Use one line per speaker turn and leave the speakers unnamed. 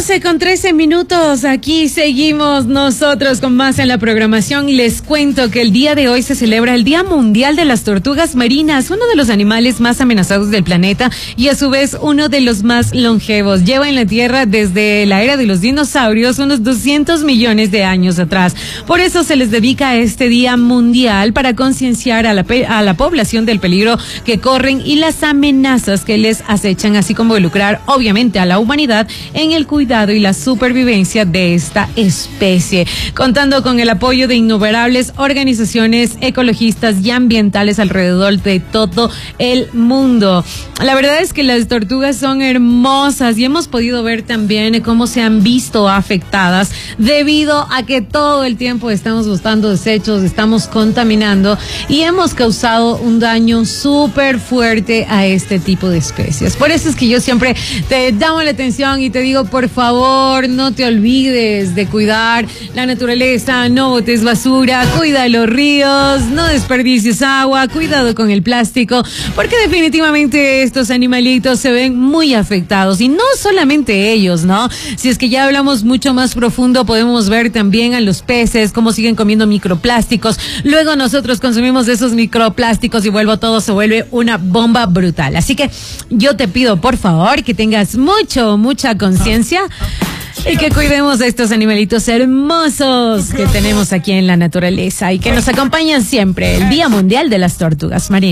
11:13. Aquí seguimos nosotros con más en la programación y les cuento que el día de hoy se celebra el Día Mundial de las Tortugas Marinas, uno de los animales más amenazados del planeta y a su vez uno de los más longevos. Lleva en la Tierra desde la era de los dinosaurios unos 200 millones de años atrás. Por eso se les dedica este Día Mundial para concienciar a la población del peligro que corren y las amenazas que les acechan, así como involucrar obviamente a la humanidad en el cuidado y la supervivencia de esta especie, contando con el apoyo de innumerables organizaciones ecologistas y ambientales alrededor de todo el mundo. La verdad es que las tortugas son hermosas y hemos podido ver también cómo se han visto afectadas debido a que todo el tiempo estamos botando desechos, estamos contaminando y hemos causado un daño súper fuerte a este tipo de especies. Por eso es que yo siempre te llamo la atención y te digo, por favor, no te olvides de cuidar la naturaleza, no botes basura, cuida los ríos, no desperdicies agua, cuidado con el plástico, porque definitivamente estos animalitos se ven muy afectados y no solamente ellos, ¿no? Si es que ya hablamos mucho más profundo, podemos ver también a los peces, cómo siguen comiendo microplásticos. Luego nosotros consumimos esos microplásticos y todo se vuelve una bomba brutal. Así que yo te pido, por favor, que tengas mucha conciencia y que cuidemos a estos animalitos hermosos que tenemos aquí en la naturaleza y que nos acompañan siempre. El Día Mundial de las Tortugas Marinas.